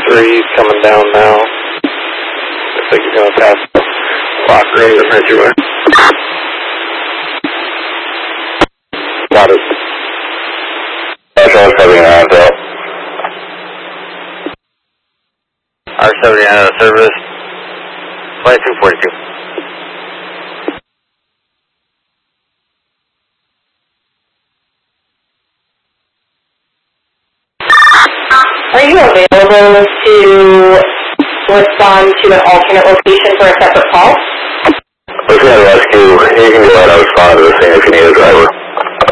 3 coming down now. Looks like you're going to pass the lock range of entryway. Got it. R79 out. R79 out of service. Flight 242. Are you available to respond to an alternate location for a separate call? Looking at rescue, you can go ahead and respond to the scene if you need a driver.